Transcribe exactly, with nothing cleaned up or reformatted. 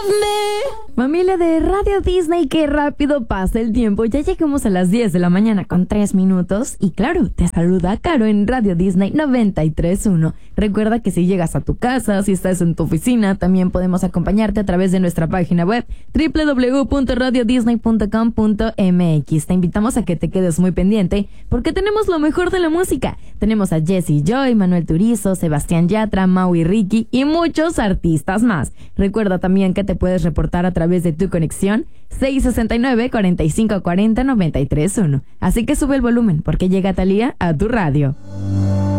Familia de Radio Disney, qué rápido pasa el tiempo. Ya llegamos a las diez de la mañana con tres minutos. Y claro, te saluda Caro en Radio Disney noventa y tres punto uno. Recuerda que si llegas a tu casa, si estás en tu oficina, también podemos acompañarte a través de nuestra página web doble u doble u doble u punto radio disney punto com punto m x. Te invitamos a que te quedes muy pendiente porque tenemos lo mejor de la música. Tenemos a Jessie Joy, Manuel Turizo, Sebastián Yatra, Maui Ricky y muchos artistas más. Recuerda también que te puedes reportar a través de tu conexión seis sesenta y nueve, cuarenta y cinco cuarenta, noventa y tres punto uno. Así que sube el volumen porque llega Thalía a tu radio.